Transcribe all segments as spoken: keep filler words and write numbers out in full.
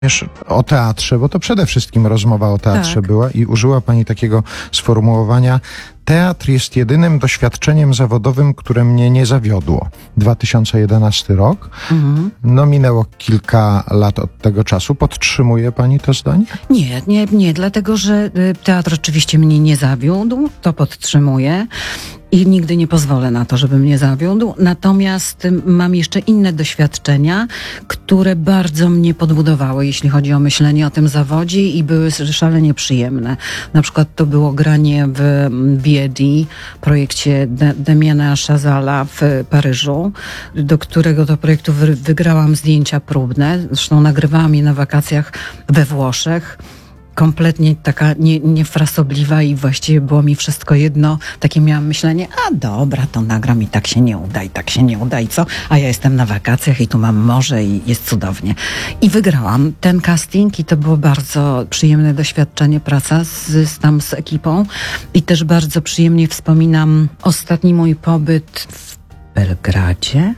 O teatrze, bo to przede wszystkim rozmowa o teatrze Tak. była i użyła pani takiego sformułowania: teatr jest jedynym doświadczeniem zawodowym, które mnie nie zawiodło. dwa tysiące jedenasty rok. Mhm. No minęło kilka lat od tego czasu. Podtrzymuje pani to zdanie? Nie, nie, nie, dlatego że y, teatr oczywiście mnie nie zawiódł, to podtrzymuję i nigdy nie pozwolę na to, żeby mnie zawiódł. Natomiast y, mam jeszcze inne doświadczenia, które bardzo mnie podbudowały, jeśli chodzi o myślenie o tym zawodzie i były szalenie przyjemne. Na przykład to było granie w Biedi, projekcie De- Damiana Chazala w Paryżu, do którego to projektu wy- wygrałam zdjęcia próbne. Zresztą nagrywałam je na wakacjach we Włoszech. Kompletnie taka nie, niefrasobliwa i właściwie było mi wszystko jedno. Takie miałam myślenie, a dobra, to nagram i tak się nie uda, i tak się nie uda, i co? A ja jestem na wakacjach i tu mam morze i jest cudownie. I wygrałam ten casting i to było bardzo przyjemne doświadczenie, praca z, z tam z ekipą. I też bardzo przyjemnie wspominam ostatni mój pobyt w Belgradzie,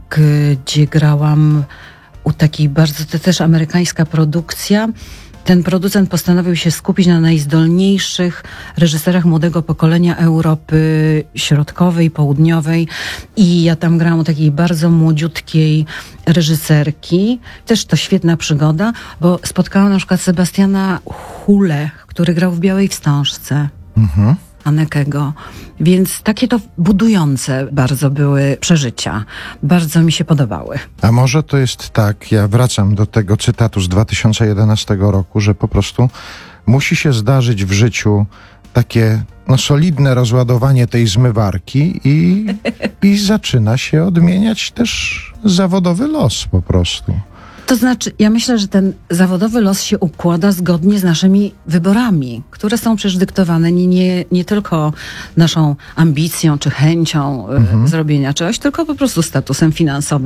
gdzie grałam u takiej bardzo, to też amerykańska produkcja. Ten producent postanowił się skupić na najzdolniejszych reżyserach młodego pokolenia Europy Środkowej, Południowej i ja tam grałam u takiej bardzo młodziutkiej reżyserki. Też to świetna przygoda, bo spotkałam na przykład Sebastiana Hule, który grał w Białej Wstążce. Mhm. Hanekego. Więc takie to budujące bardzo były przeżycia. Bardzo mi się podobały. A może to jest tak, ja wracam do tego cytatu z dwa tysiące jedenastego roku, że po prostu musi się zdarzyć w życiu takie no, solidne rozładowanie tej zmywarki i, i zaczyna się odmieniać też zawodowy los po prostu. To znaczy, ja myślę, że ten zawodowy los się układa zgodnie z naszymi wyborami, które są przecież dyktowane nie, nie, nie tylko naszą ambicją czy chęcią y, Mhm. zrobienia czegoś, tylko po prostu statusem finansowym.